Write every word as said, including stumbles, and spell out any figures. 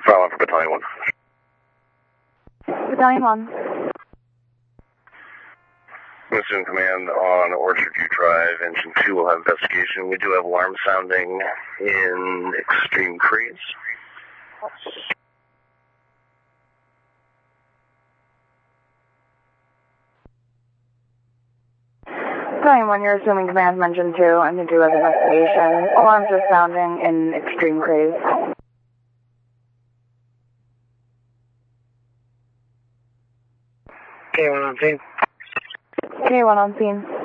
File one for Battalion one. Battalion one. Mission Command on Orchard View Drive. Engine two will have investigation. We do have alarm sounding in Extreme Craze. Battalion one, you're assuming command from engine two, engine two has investigation. Alarms are sounding in Extreme Craze. K one on scene. K one on scene.